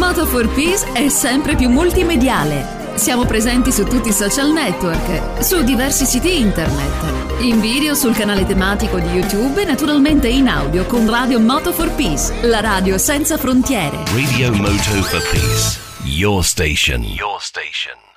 Moto for Peace è sempre più multimediale. Siamo presenti su tutti i social network, su diversi siti internet, in video sul canale tematico di YouTube e naturalmente in audio con Radio Moto for Peace, la radio senza frontiere. Radio Moto for Peace, your station.